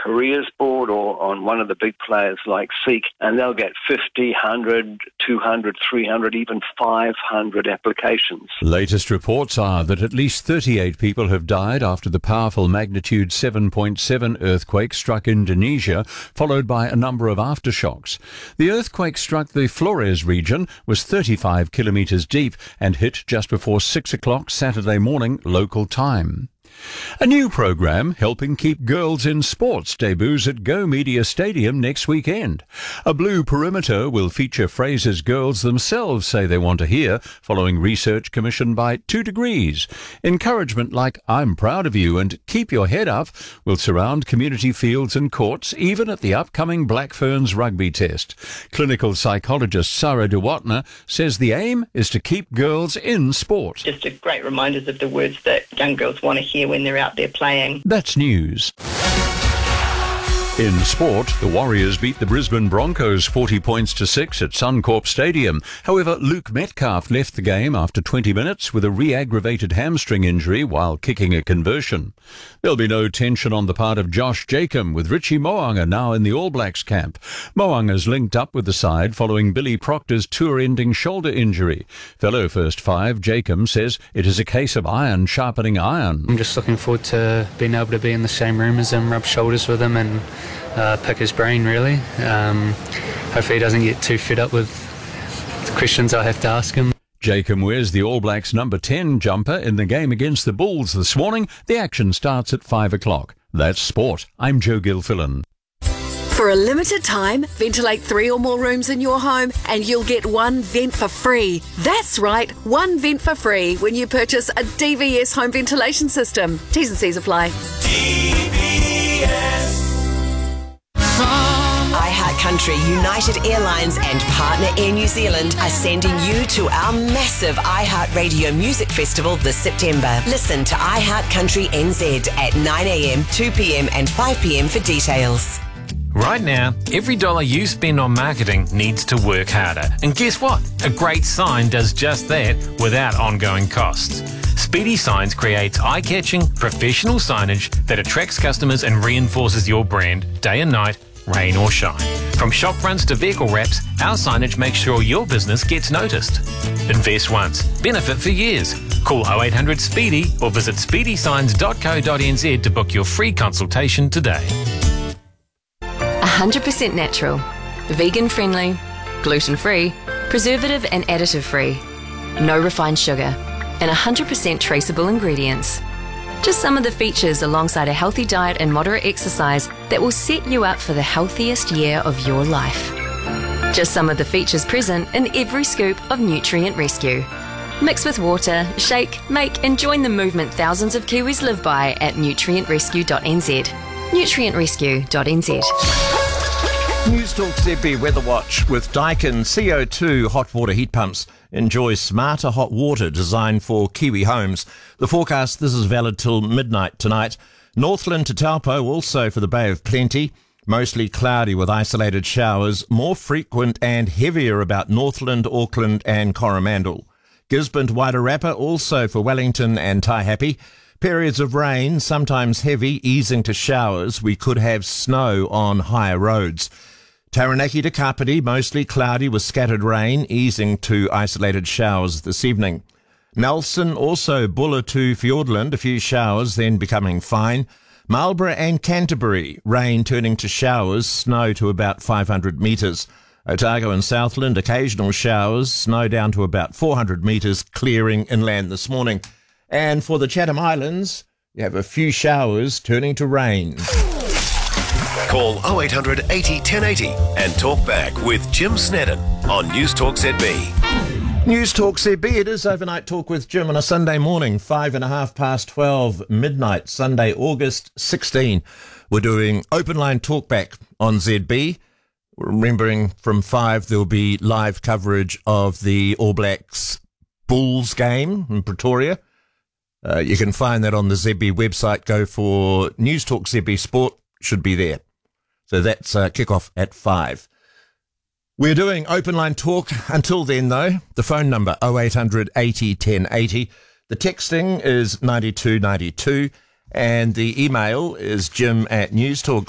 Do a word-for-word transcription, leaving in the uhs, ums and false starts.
careers board or on one of the big players like Seek, and they'll get fifty, one hundred, two hundred, three hundred, even five hundred applications. Latest reports are that at least thirty-eight people have died after the powerful magnitude seven point seven earthquake struck Indonesia, followed by a number of aftershocks. The earthquake struck the Flores region, was thirty-five kilometres deep, and hit just before six o'clock Saturday morning local time. A new programme helping keep girls in sports debuts at Go Media Stadium next weekend. A blue perimeter will feature phrases girls themselves say they want to hear, following research commissioned by Two Degrees. Encouragement like "I'm proud of you" and "keep your head up" will surround community fields and courts, even at the upcoming Black Ferns rugby test. Clinical psychologist Sarah DeWatner says the aim is to keep girls in sport. Just a great reminders of the words that young girls want to hear when they're out there playing. That's news. In sport, the Warriors beat the Brisbane Broncos forty points to six at Suncorp Stadium. However, Luke Metcalf left the game after twenty minutes with a re-aggravated hamstring injury while kicking a conversion. There'll be no tension on the part of Josh Jacob, with Richie Mo'unga now in the All Blacks camp. Mo'unga's linked up with the side following Billy Proctor's tour-ending shoulder injury. Fellow First Five, Jacob, says it is a case of iron sharpening iron. I'm just looking forward to being able to be in the same room as him, rub shoulders with him and Uh, pick his brain, really. Um, hopefully he doesn't get too fed up with the questions I have to ask him. Jacob wears the All Blacks number ten jumper in the game against the Bulls this morning. The action starts at five o'clock. That's sport. I'm Joe Gilfillan. For a limited time, ventilate three or more rooms in your home and you'll get one vent for free. That's right, one vent for free when you purchase a D V S home ventilation system. T's and C's apply. D V S. iHeartCountry, United Airlines and partner Air New Zealand are sending you to our massive iHeartRadio Music Festival this September. Listen to iHeartCountry N Z at nine a.m, two p.m and five p.m for details. Right now, every dollar you spend on marketing needs to work harder. And guess what? A great sign does just that without ongoing costs. Speedy Signs creates eye-catching, professional signage that attracts customers and reinforces your brand day and night, rain or shine. From shop fronts to vehicle wraps, our signage makes sure your business gets noticed. Invest once, benefit for years. Call oh eight hundred SPEEDY or visit speedy signs dot co dot n z to book your free consultation today. one hundred percent natural, vegan-friendly, gluten-free, preservative and additive-free, no refined sugar, and one hundred percent traceable ingredients. Just some of the features alongside a healthy diet and moderate exercise that will set you up for the healthiest year of your life. Just some of the features present in every scoop of Nutrient Rescue. Mix with water, shake, make and join the movement thousands of Kiwis live by at nutrient rescue dot n z. nutrient rescue dot n z. News Talk Z B Weather Watch with Daikin C O two hot water heat pumps. Enjoy smarter hot water designed for Kiwi homes. The forecast, this is valid till midnight tonight. Northland to Taupo, also for the Bay of Plenty. Mostly cloudy with isolated showers, more frequent and heavier about Northland, Auckland and Coromandel. Gisborne to Wairarapa, also for Wellington and Taihape. Periods of rain, sometimes heavy, easing to showers. We could have snow on higher roads. Taranaki to Kapiti, mostly cloudy with scattered rain, easing to isolated showers this evening. Nelson, also Bulla to Fiordland, a few showers, then becoming fine. Marlborough and Canterbury, rain turning to showers, snow to about five hundred metres. Otago and Southland, occasional showers, snow down to about four hundred metres, clearing inland this morning. And for the Chatham Islands, you have a few showers turning to rain. Call oh eight hundred eighty ten eighty and talk back with Jim Snedden on News Talk Z B. News Talk Z B, it is Overnight Talk with Jim on a Sunday morning, five and a half past twelve, midnight, Sunday, August sixteenth. We're doing open line talkback on Z B. Remembering from five, there'll be live coverage of the All Blacks Bulls game in Pretoria. Uh, you can find that on the Z B website. Go for News Talk Z B Sport, should be there. So that's uh, kick-off at five. We're doing open line talk until then, though. The phone number, oh eight hundred eighty ten eighty. The texting is ninety-two ninety-two. And the email is jim at newstalk